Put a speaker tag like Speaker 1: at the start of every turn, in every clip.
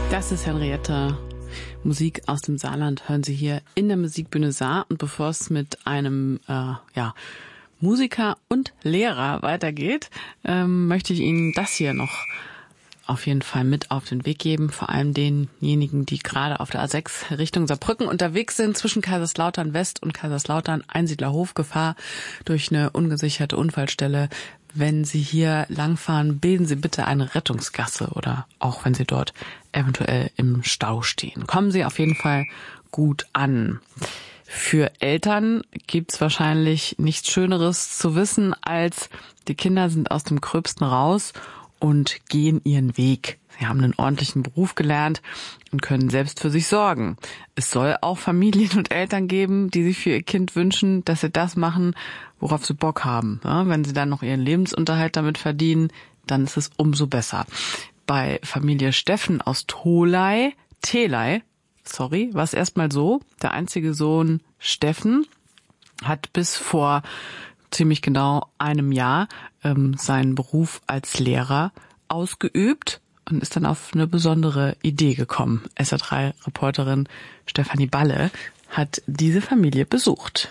Speaker 1: Das ist Henriette. Musik aus dem Saarland hören Sie hier in der Musikbühne Saar. Und bevor es mit einem Musiker und Lehrer weitergeht, möchte ich Ihnen das hier noch auf jeden Fall mit auf den Weg geben. Vor allem denjenigen, die gerade auf der A6 Richtung Saarbrücken unterwegs sind, zwischen Kaiserslautern West und Kaiserslautern Einsiedlerhof. Gefahr durch eine ungesicherte Unfallstelle. Wenn Sie hier langfahren, bilden Sie bitte eine Rettungsgasse oder auch wenn Sie dort eventuell im Stau stehen. Kommen Sie auf jeden Fall gut an. Für Eltern gibt's wahrscheinlich nichts Schöneres zu wissen, als die Kinder sind aus dem Gröbsten raus und gehen ihren Weg. Sie haben einen ordentlichen Beruf gelernt und können selbst für sich sorgen. Es soll auch Familien und Eltern geben, die sich für ihr Kind wünschen, dass sie das machen, worauf sie Bock haben. Ja, wenn sie dann noch ihren Lebensunterhalt damit verdienen, dann ist es umso besser. Bei Familie Steffen aus Telei, war es erstmal so, der einzige Sohn Steffen hat bis vor ziemlich genau einem Jahr seinen Beruf als Lehrer ausgeübt und ist dann auf eine besondere Idee gekommen. SR3-Reporterin Stefanie Balle hat diese Familie besucht.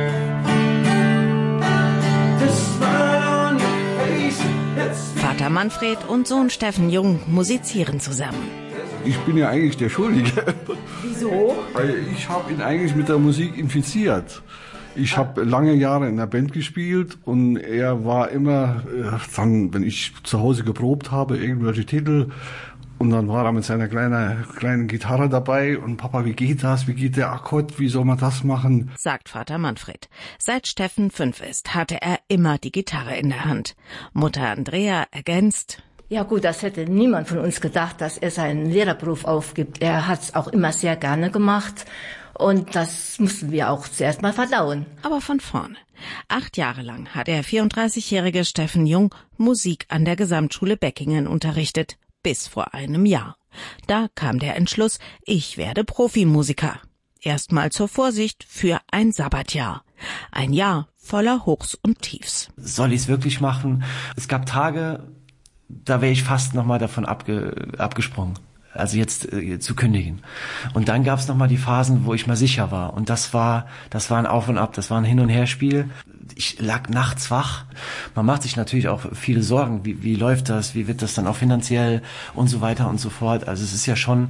Speaker 2: Vater Manfred und Sohn Steffen Jung musizieren zusammen.
Speaker 3: Ich bin ja eigentlich der Schuldige.
Speaker 2: Wieso?
Speaker 3: Weil ich habe ihn eigentlich mit der Musik infiziert. Ich habe lange Jahre in der Band gespielt und er war immer, dann, wenn ich zu Hause geprobt habe, irgendwelche Titel und dann war er mit seiner kleinen Gitarre dabei und Papa, wie geht das? Wie geht der Akkord? Wie soll man das machen?
Speaker 2: Sagt Vater Manfred. Seit Steffen 5 ist, hatte er immer die Gitarre in der Hand. Mutter Andrea ergänzt:
Speaker 4: Ja gut, das hätte niemand von uns gedacht, dass er seinen Lehrerberuf aufgibt. Er hat es auch immer sehr gerne gemacht. Und das mussten wir auch zuerst mal verdauen.
Speaker 2: Aber von vorne. 8 Jahre lang hat der 34-jährige Steffen Jung Musik an der Gesamtschule Beckingen unterrichtet. Bis vor einem Jahr. Da kam der Entschluss, ich werde Profimusiker. Erstmal zur Vorsicht für ein Sabbatjahr. Ein Jahr voller Hochs und Tiefs.
Speaker 5: Soll ich es wirklich machen? Es gab Tage, da wäre ich fast nochmal davon abgesprungen. Also jetzt zu kündigen. Und dann gab es nochmal die Phasen, wo ich mal sicher war. Und das war ein Auf und Ab, das war ein Hin- und Herspiel. Ich lag nachts wach. Man macht sich natürlich auch viele Sorgen. Wie läuft das? Wie wird das dann auch finanziell und so weiter und so fort? Also es ist ja schon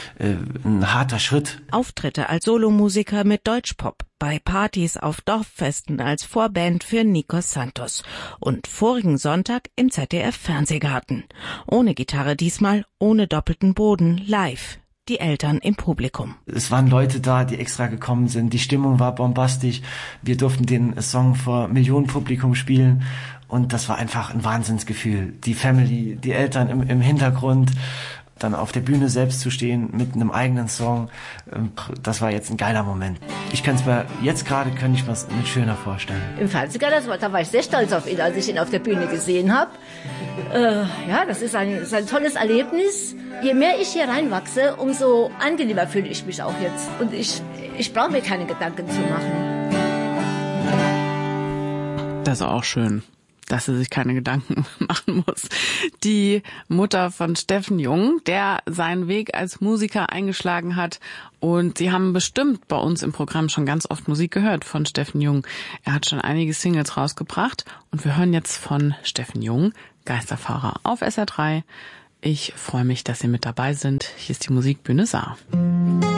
Speaker 5: ein harter Schritt.
Speaker 2: Auftritte als Solomusiker mit Deutschpop, bei Partys auf Dorffesten als Vorband für Nikos Santos und vorigen Sonntag im ZDF-Fernsehgarten. Ohne Gitarre diesmal, ohne doppelten Boden, live. Die Eltern im Publikum.
Speaker 5: Es waren Leute da, die extra gekommen sind. Die Stimmung war bombastisch. Wir durften den Song vor Millionenpublikum spielen. Und das war einfach ein Wahnsinnsgefühl. Die Family, die Eltern im Hintergrund. Dann auf der Bühne selbst zu stehen mit einem eigenen Song, das war jetzt ein geiler Moment. Ich kann es mir jetzt gerade nicht schöner vorstellen.
Speaker 4: Im Fernsehgarten, da war ich sehr stolz auf ihn, als ich ihn auf der Bühne gesehen habe. Ja, das ist ein tolles Erlebnis. Je mehr ich hier reinwachse, umso angenehmer fühle ich mich auch jetzt. Und ich brauche mir keine Gedanken zu machen.
Speaker 1: Das ist auch schön, dass sie sich keine Gedanken machen muss. Die Mutter von Steffen Jung, der seinen Weg als Musiker eingeschlagen hat. Und Sie haben bestimmt bei uns im Programm schon ganz oft Musik gehört von Steffen Jung. Er hat schon einige Singles rausgebracht. Und wir hören jetzt von Steffen Jung, Geisterfahrer auf SR3. Ich freue mich, dass Sie mit dabei sind. Hier ist die Musikbühne Saar.